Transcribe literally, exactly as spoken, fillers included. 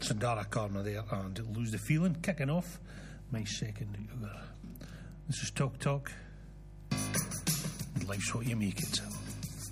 Sandara corner there, and Lose the Feeling kicking off my second hour. This is Talk Talk. Life's what you make it.